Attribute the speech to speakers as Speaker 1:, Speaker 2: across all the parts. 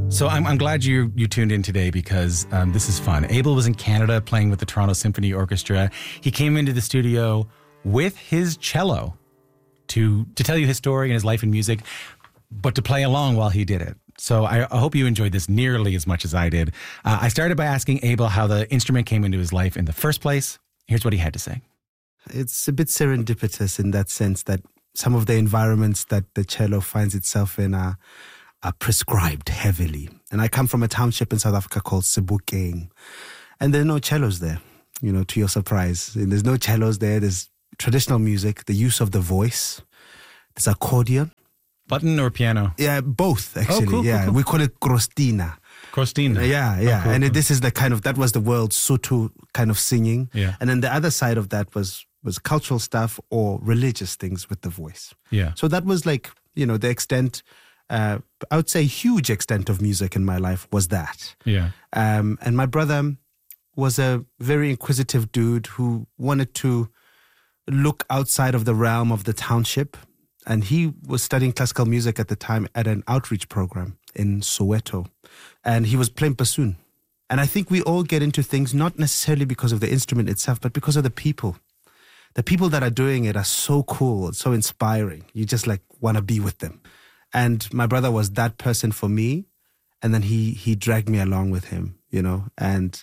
Speaker 1: So I'm glad you tuned in today because this is fun. Abel was in Canada playing with the Toronto Symphony Orchestra. He came into the studio with his cello to tell you his story and his life in music, but to play along while he did it. So I hope you enjoyed this nearly as much as I did. I started by asking Abel how the instrument came into his life in the first place. Here's what he had to say.
Speaker 2: It's a bit serendipitous in that sense that some of the environments that the cello finds itself in are prescribed heavily. And I come from a township in South Africa called Sebokeng. And there are no cellos there, to your surprise. And there's no cellos there. There's traditional music, the use of the voice. There's accordion.
Speaker 1: Button or piano?
Speaker 2: Yeah, both actually.
Speaker 1: Oh, cool,
Speaker 2: yeah,
Speaker 1: cool.
Speaker 2: We call it krostina.
Speaker 1: Krostina.
Speaker 2: Yeah.
Speaker 1: Oh, cool,
Speaker 2: and
Speaker 1: cool.
Speaker 2: this is that was the world Sotho kind of singing.
Speaker 1: Yeah.
Speaker 2: And then the other side of that was cultural stuff or religious things with the voice.
Speaker 1: Yeah.
Speaker 2: So that was the extent, I would say huge extent of music in my life was that.
Speaker 1: Yeah.
Speaker 2: And my brother was a very inquisitive dude who wanted to look outside of the realm of the township. And he was studying classical music at the time at an outreach program in Soweto. And he was playing bassoon. And I think we all get into things not necessarily because of the instrument itself, but because of the people. The people that are doing it are so cool, so inspiring. You just want to be with them. And my brother was that person for me. And then he dragged me along with him, and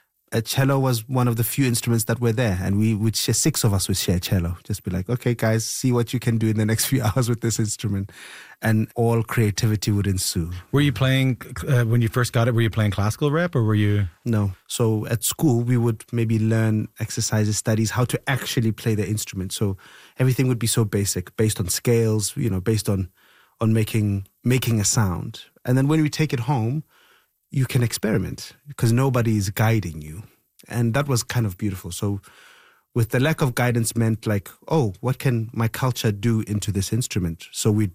Speaker 2: a cello was one of the few instruments that were there. And we would share, 6 of us would share cello. Just be like, okay, guys, see what you can do in the next few hours with this instrument. And all creativity would ensue.
Speaker 1: Were you playing, when you first got it, were you playing classical rep or were you?
Speaker 2: No. So at school, we would maybe learn exercises, studies, how to actually play the instrument. So everything would be so basic, based on scales, based on making a sound. And then when we take it home, you can experiment because nobody is guiding you. And that was kind of beautiful. So with the lack of guidance meant what can my culture do into this instrument? So we'd,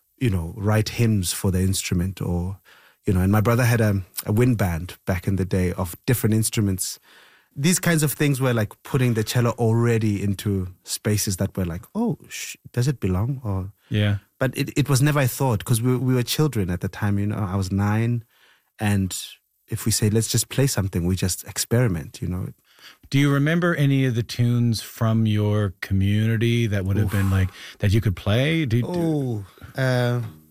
Speaker 2: write hymns for the instrument or, and my brother had a wind band back in the day of different instruments. These kinds of things were like putting the cello already into spaces that were does it belong? Or
Speaker 1: Yeah.
Speaker 2: But it was never a thought because we were children at the time. I was 9. And if we say, let's just play something, we just experiment,
Speaker 1: Do you remember any of the tunes from your community that would have been that you could play?